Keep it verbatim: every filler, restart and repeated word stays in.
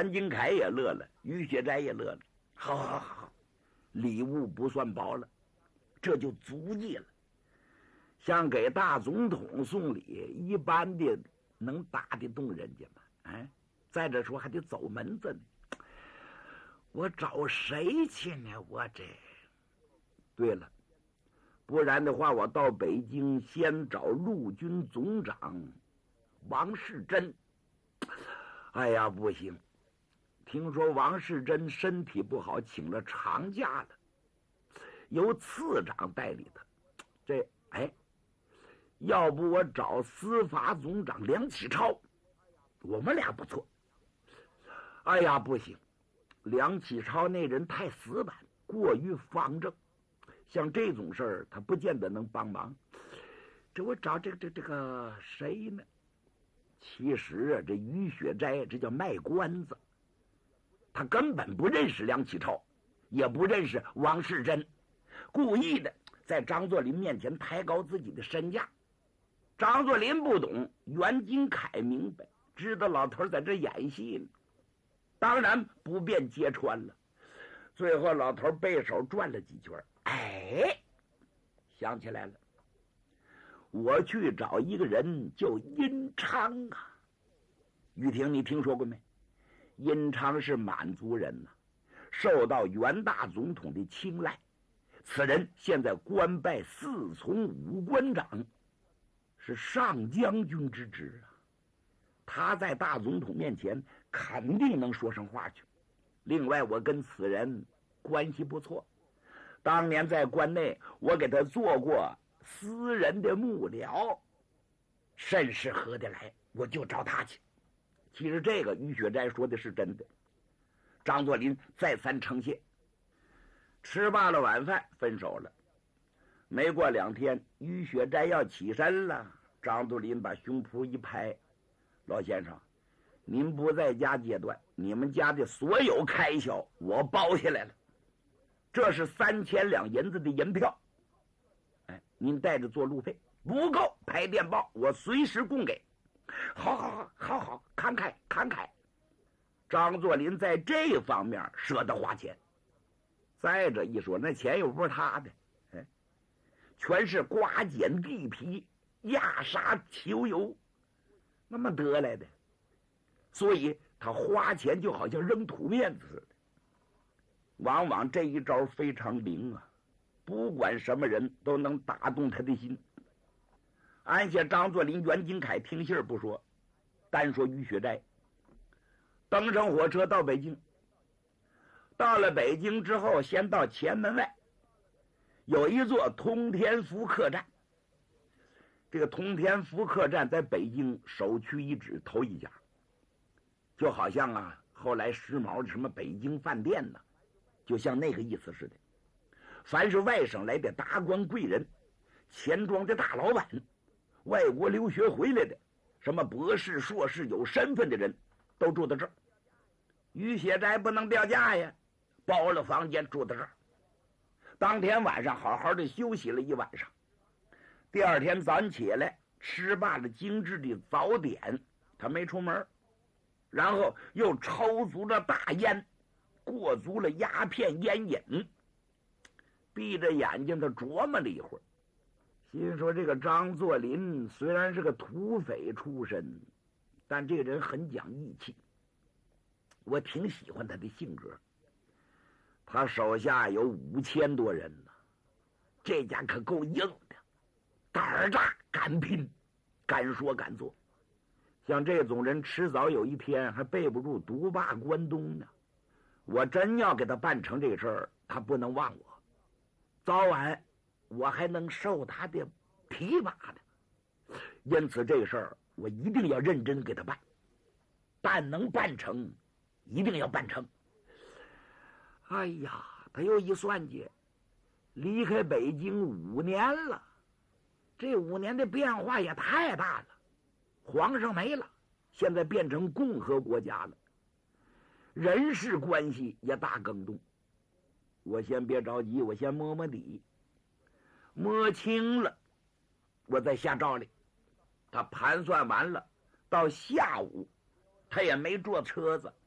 袁金凯也乐了，于雪斋也乐了。好好好，礼物不算薄了，这就足迹了。像给大总统送礼，一般的能打得动人家吗？哎，再者说还得走门子呢。我找谁去呢？我这，对了，不然的话，我到北京先找陆军总长王世贞。哎呀，不行，听说王世贞身体不好，请了长假了，由次长代理他。这，哎，要不我找司法总长梁启超，我们俩不错。哎呀，不行，梁启超那人太死板，过于方正，像这种事儿他不见得能帮忙。这我找这个这这个谁呢？其实啊，这于雪斋这叫卖关子，他根本不认识梁启超，也不认识王世贞，故意的在张作霖面前抬高自己的身价。张作霖不懂，袁金凯明白，知道老头在这演戏呢，当然不便揭穿了。最后老头背手转了几圈，哎，想起来了，我去找一个人叫殷昌啊。玉婷，你听说过没？殷昌是满族人呐、啊，受到袁大总统的青睐。此人现在官拜四从武官长，是上将军之职啊。他在大总统面前肯定能说上话去。另外，我跟此人关系不错，当年在关内我给他做过私人的幕僚，甚是合得来，我就找他去。其实这个于雪斋说的是真的。张作霖再三称谢，吃罢了晚饭分手了。没过两天，于雪斋要起身了，张作霖把胸脯一拍，老先生，您不在家阶段，你们家的所有开销我包下来了，这是三千两银子的银票，哎，您带着做路费，不够拍电报，我随时供给。好好好好好，慷慨慷慨。张作霖在这方面舍得花钱。再者一说，那钱又不是他的，哎，全是刮剪地皮、压沙求油那么得来的，所以他花钱就好像扔土面子似的。往往这一招非常灵啊，不管什么人都能打动他的心。按下张作霖、袁金凯听信儿不说，单说于雪斋，登上火车到北京。到了北京之后，先到前门外，有一座通天福客栈。这个通天福客栈在北京首屈一指，头一家，就好像啊，后来时髦的什么北京饭店呢，就像那个意思似的。凡是外省来的达官贵人、钱庄的大老板、外国留学回来的，什么博士、硕士有身份的人，都住在这儿。于雪斋不能掉价呀，包了房间住在这儿。当天晚上好好的休息了一晚上，第二天早上起来吃罢了精致的早点，他没出门，然后又抽足了大烟，过足了鸦片烟瘾，闭着眼睛他琢磨了一会儿，心说这个张作霖虽然是个土匪出身，但这个人很讲义气，我挺喜欢他的性格。他手下有五千多人呢，这家可够硬的，胆儿大，敢拼，敢说敢做。像这种人迟早有一天还背不住独霸关东呢。我真要给他办成这个事儿，他不能忘我，早晚我还能受他的提拔的。因此这个事儿我一定要认真给他办，但能办成一定要办成。哎呀，他又一算计，离开北京五年了，这五年的变化也太大了。皇上没了，现在变成共和国家了，人事关系也大更动。我先别着急，我先摸摸底，摸清了我再下诏令。他盘算完了，到下午他也没坐车子，